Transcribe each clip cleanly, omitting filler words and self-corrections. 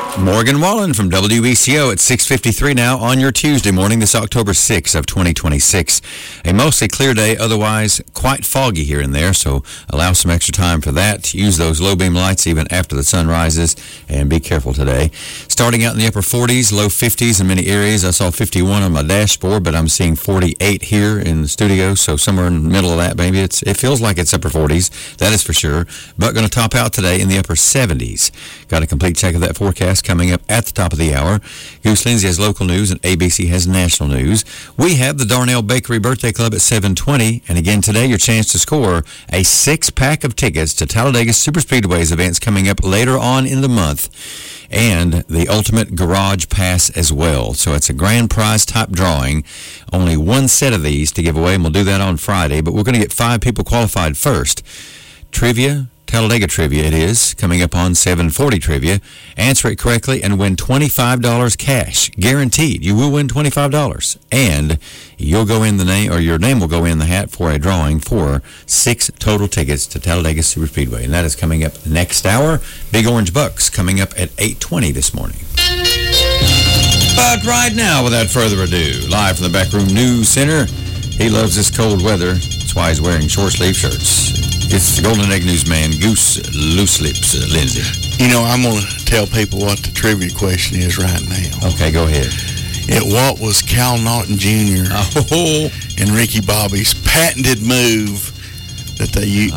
Morgan Wallen from WECO at 6:53 now on your Tuesday morning, this October 6th of 2026. A mostly clear day, otherwise quite foggy here and there, so allow some extra time for that. Use those low beam lights even after the sun rises, and be careful today. Starting out in the upper 40s, low 50s in many areas. I saw 51 on my dashboard, but I'm seeing 48 here in the studio, so somewhere in the middle of that, maybe. It feels like it's upper 40s, that is for sure, but going to top out today in the upper 70s. Got a complete check of that forecast coming up at the top of the hour. Goose Lindsay has local news and ABC has national news. We have the Darnell Bakery Birthday Club at 7:20, and again today your chance to score a 6-pack of tickets to Talladega Superspeedway's events coming up later on in the month, and the Ultimate Garage Pass as well. So it's a grand prize type drawing. Only one set of these to give away, and we'll do that on Friday, but we're going to get 5 people qualified first. Trivia, Talladega Trivia it is, coming up on 7:40 Trivia. Answer it correctly and win $25 cash. Guaranteed. You will win $25. And you'll go in the name, or your name will go in the hat for a drawing for 6 total tickets to Talladega Superspeedway. And that is coming up next hour. Big Orange Bucks coming up at 8:20 this morning. But right now, without further ado, live from the Backroom News Center, he loves this cold weather. That's why he's wearing short-sleeve shirts. It's the Golden Egg Newsman, Goose Loose Lips Lindsay. You know, I'm going to tell people what the trivia question is right now. Okay, go ahead. What was Cal Naughton Jr. and Ricky Bobby's patented move that they used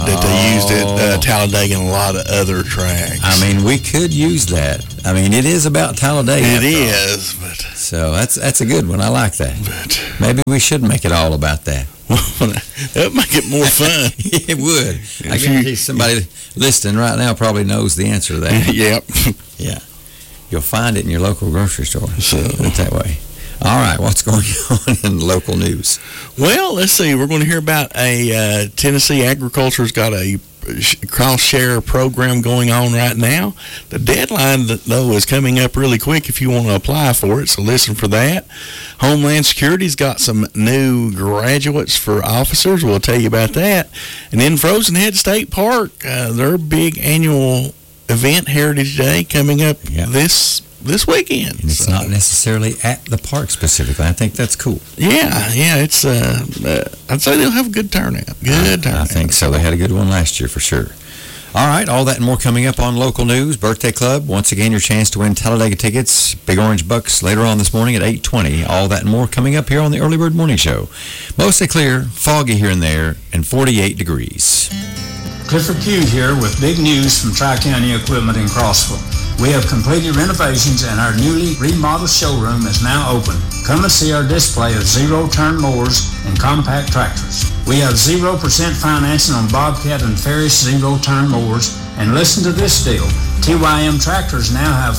at Talladega and a lot of other tracks? I mean, we could use that. I mean, it is about Talladega. It is, but... So that's a good one. I like that. But maybe we should make it all about that. That would make it more fun. It would. I guarantee somebody listening right now probably knows the answer to that. Yep. Yeah. You'll find it in your local grocery store. So put it that way. All right, what's going on in local news? Well, let's see. We're going to hear about a Tennessee Agriculture's got a cross-share program going on right now. The deadline, though, is coming up really quick if you want to apply for it, so listen for that. Homeland Security's got some new graduates for officers. We'll tell you about that. And then Frozen Head State Park, their big annual event, Heritage Day, coming up this weekend. And it's not necessarily at the park specifically. I think that's cool. Yeah, it's, I'd say they'll have a good turnout. I think so. They had a good one last year for sure. All right, all that and more coming up on local news. Birthday Club, once again, your chance to win Talladega tickets. Big Orange Bucks later on this morning at 8:20. All that and more coming up here on the Early Bird Morning Show. Mostly clear, foggy here and there, and 48 degrees. Clifford Pugh here with big news from Tri-County Equipment in Crossville. We have completed renovations and our newly remodeled showroom is now open. Come and see our display of zero-turn mowers and compact tractors. We have 0% financing on Bobcat and Ferris zero-turn mowers. And listen to this deal. TYM tractors now have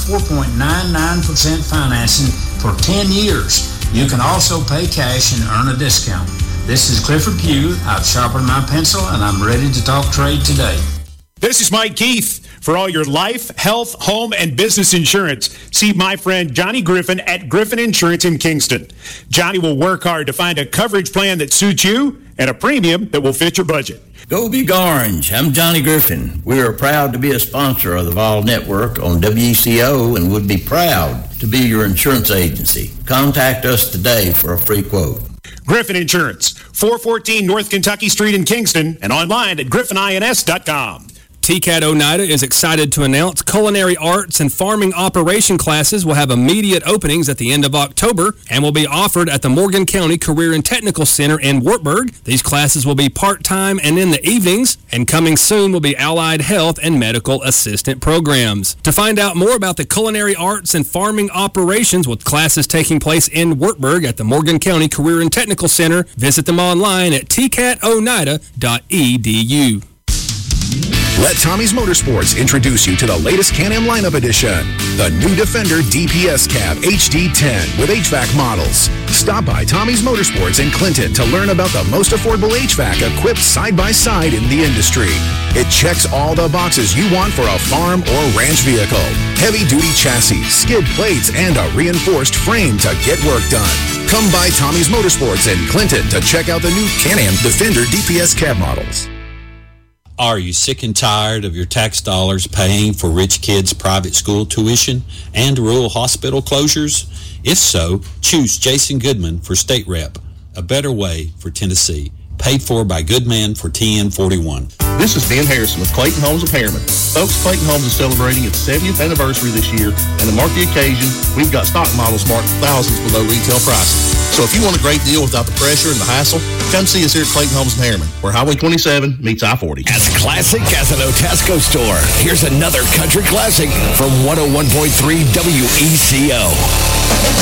4.99% financing for 10 years. You can also pay cash and earn a discount. This is Clifford Pugh. I've sharpened my pencil and I'm ready to talk trade today. This is Mike Keith. For all your life, health, home, and business insurance, see my friend Johnny Griffin at Griffin Insurance in Kingston. Johnny will work hard to find a coverage plan that suits you and a premium that will fit your budget. Go Big Orange. I'm Johnny Griffin. We are proud to be a sponsor of the Vol Network on WECO and would be proud to be your insurance agency. Contact us today for a free quote. Griffin Insurance, 414 North Kentucky Street in Kingston, and online at griffinins.com. TCAT Oneida is excited to announce culinary arts and farming operation classes will have immediate openings at the end of October and will be offered at the Morgan County Career and Technical Center in Wartburg. These classes will be part-time and in the evenings, and coming soon will be allied health and medical assistant programs. To find out more about the culinary arts and farming operations with classes taking place in Wartburg at the Morgan County Career and Technical Center, visit them online at tcatoneida.edu. Let Tommy's Motorsports introduce you to the latest Can-Am lineup edition, the new Defender DPS Cab HD10 with HVAC models. Stop by Tommy's Motorsports in Clinton to learn about the most affordable HVAC equipped side-by-side in the industry. It checks all the boxes you want for a farm or ranch vehicle. Heavy-duty chassis, skid plates, and a reinforced frame to get work done. Come by Tommy's Motorsports in Clinton to check out the new Can-Am Defender DPS Cab models. Are you sick and tired of your tax dollars paying for rich kids' private school tuition and rural hospital closures? If so, choose Jason Goodman for State Rep, a better way for Tennessee. Paid for by Goodman for TN41. This is Ben Harrison with Clayton Homes of Harriman. Folks, Clayton Homes is celebrating its 70th anniversary this year, and to mark the occasion, we've got stock models marked thousands below retail pricing. So if you want a great deal without the pressure and the hassle, come see us here at Clayton Homes of Harriman, where Highway 27 meets I-40. As classic as an Otasco store, here's another country classic from 101.3 WECO.